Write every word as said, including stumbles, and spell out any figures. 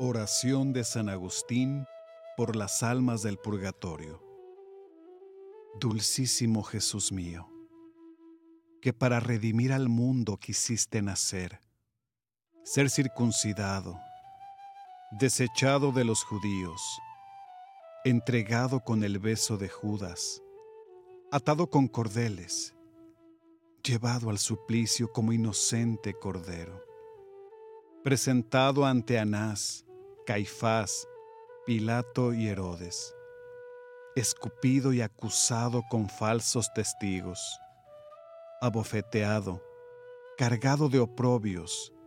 Oración de San Agustín por las almas del purgatorio. Dulcísimo Jesús mío, que para redimir al mundo quisiste nacer, ser circuncidado, desechado de los judíos, entregado con el beso de Judas, atado con cordeles, llevado al suplicio como inocente cordero, presentado ante Anás, Caifás, Pilato y Herodes, escupido y acusado con falsos testigos, abofeteado, cargado de oprobios,